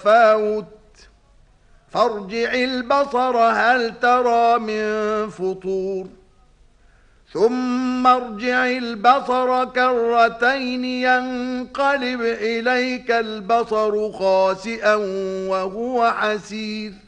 تفاوت فارجع البصر هل ترى من فطور ثم ارجع البصر كرتين ينقلب إليك البصر خاسئا وهو حسير